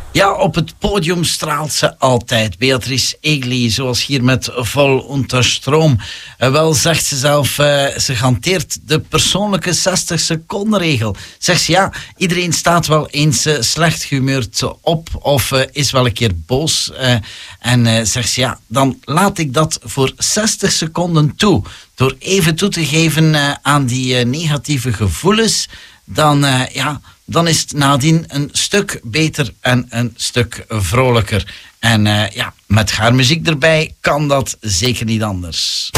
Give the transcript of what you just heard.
Ja, op het podium straalt ze altijd. Beatrice Egli, zoals hier met Vol unter Strom. Wel, zegt ze zelf, ze hanteert de persoonlijke 60-seconden-regel. Zegt ze, ja, iedereen staat wel eens slecht gehumeurd op of is wel een keer boos. En zegt ze, ja, dan laat ik dat voor 60 seconden toe. Door even toe te geven aan die negatieve gevoelens, dan is het nadien een stuk beter en een stuk vrolijker. En met haar muziek erbij kan dat zeker niet anders.